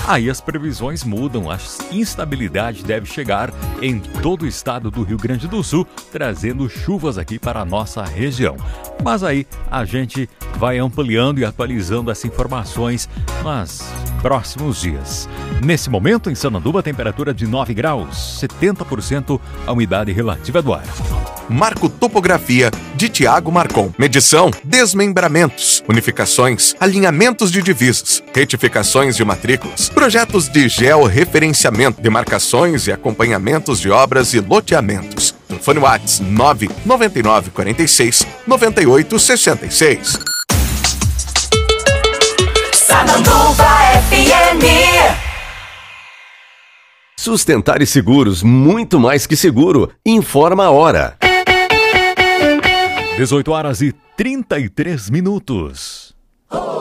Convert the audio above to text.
aí as previsões mudam, a instabilidade deve chegar em todo o estado do Rio Grande do Sul, trazendo chuvas aqui para a nossa região. Mas aí a gente vai ampliando e atualizando essas informações nos próximos dias. Nesse momento, em Sananduva, a temperatura de 9 graus, 70% a umidade relativa do ar. Marco Topografia, de Tiago Marcon. Medição, desmembramentos, unificações, alinhamentos de divisas, retificações de matrículas, projetos de georreferenciamento, demarcações e acompanhamentos de obras e loteamentos. Telefone WhatsApp 99946 9866. Sananduva FM. Sustentar e Seguros, muito mais que seguro. Informa a hora. 18 horas e 33 minutos.